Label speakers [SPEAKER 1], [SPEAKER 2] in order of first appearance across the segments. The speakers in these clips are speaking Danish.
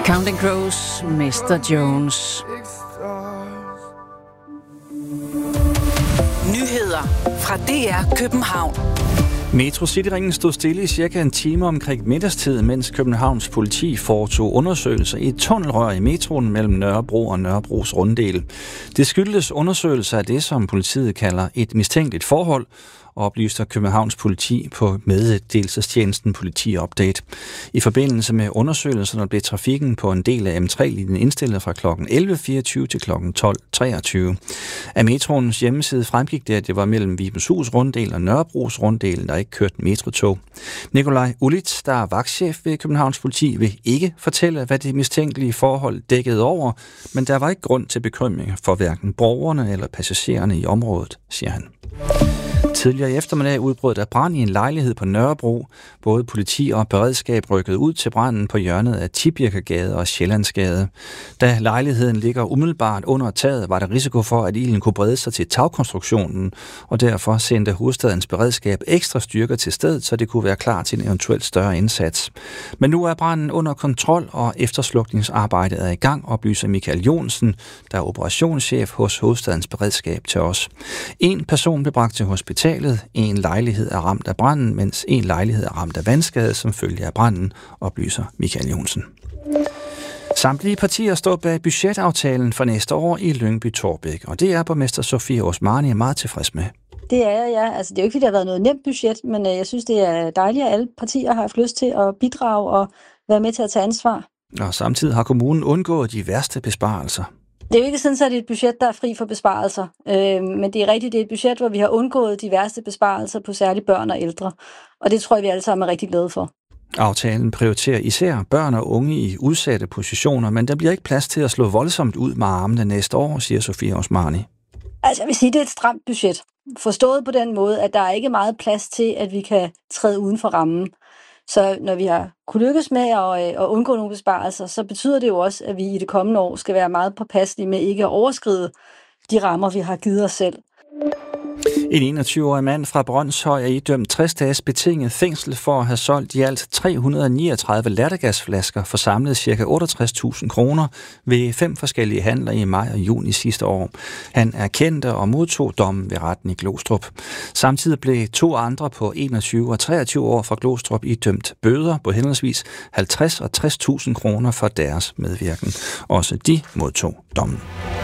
[SPEAKER 1] Counting Crows, Mr. Jones.
[SPEAKER 2] Nyheder fra DR København.
[SPEAKER 3] Metro Cityringen stod stille i cirka en time omkring middagstid, mens Københavns politi foretog undersøgelser i et tunnelrør i metroen mellem Nørrebro og Nørrebros runddel. Det skyldtes undersøgelser af det, som politiet kalder et mistænkeligt forhold, oplyser Københavns politi på meddelelsestjenesten Politi-update. I forbindelse med undersøgelserne blev trafikken på en del af M3-linjen indstillet fra kl. 11.24 til kl. 12.23. Af metroens hjemmeside fremgik det, at det var mellem Vibenshus runddel og Nørrebros runddel, der ikke kørte metrotog. Nikolaj Ulitz, der er vagtchef ved Københavns politi, vil ikke fortælle, hvad det mistænkelige forhold dækkede over, men der var ikke grund til bekymring for hverken borgerne eller passagererne i området, siger han. Tidligere i eftermiddag udbrød der brand i en lejlighed på Nørrebro. Både politi og beredskab rykkede ud til branden på hjørnet af Tibirkegade og Sjællandsgade. Da lejligheden ligger umiddelbart under taget, var der risiko for, at ilden kunne brede sig til tagkonstruktionen, og derfor sendte hovedstadens beredskab ekstra styrker til stedet, så det kunne være klar til en eventuelt større indsats. Men nu er branden under kontrol, og efterslukningsarbejdet er i gang, oplyser Michael Jonsen, der er operationschef hos hovedstadens beredskab til os. En person blev bragt til hospitalet. En lejlighed er ramt af branden, mens en lejlighed er ramt af vandskade som følge af branden, oplyser Michael Jonsen. Samtlige partier står bag budgetaftalen for næste år i Lyngby-Taarbæk, og det er borgmester Sofie Osmani meget tilfreds med.
[SPEAKER 4] Det er jeg, ja. Altså, det er jo ikke, fordi det har været noget nemt budget, men jeg synes, det er dejligt, at alle partier har haft lyst til at bidrage og være med til at tage ansvar.
[SPEAKER 3] Og samtidig har kommunen undgået de værste besparelser.
[SPEAKER 4] Det er jo ikke sådan, at det er et budget, der er fri for besparelser, men det er rigtigt, det er et budget, hvor vi har undgået de værste besparelser på særligt børn og ældre, og det tror jeg, vi alle sammen er rigtig glade for.
[SPEAKER 3] Aftalen prioriterer især børn og unge i udsatte positioner, men der bliver ikke plads til at slå voldsomt ud med armene næste år, siger Sofie Osmani.
[SPEAKER 4] Altså jeg vil sige, det er et stramt budget, forstået på den måde, at der er ikke meget plads til, at vi kan træde uden for rammen. Så når vi har kunne lykkes med at undgå nogle besparelser, så betyder det jo også, at vi i det kommende år skal være meget påpasselige med ikke at overskride de rammer, vi har givet os selv.
[SPEAKER 3] En 21-årig mand fra Brønshøj er idømt 60 dages betinget fængsel for at have solgt i alt 339 lattergasflasker for samlet ca. 68.000 kroner ved 5 forskellige handler i maj og juni sidste år. Han erkendte og modtog dommen ved retten i Glostrup. Samtidig blev 2 andre på 21 og 23 år fra Glostrup idømt bøder på henholdsvis 50 og 60.000 kroner for deres medvirken. Også de modtog dommen.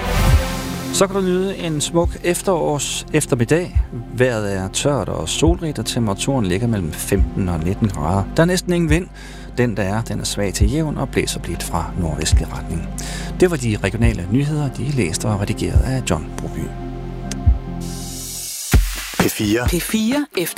[SPEAKER 3] Så kan du nyde en smuk eftermiddag. Vejret er tørt og solrigt, og temperaturen ligger mellem 15 og 19 grader. Der er næsten ingen vind. Den er svag til jævn og blæser blidt fra nordvestlig retning. Det var de regionale nyheder, de er læst og redigeret af John Broby.
[SPEAKER 5] P4
[SPEAKER 2] P4 efter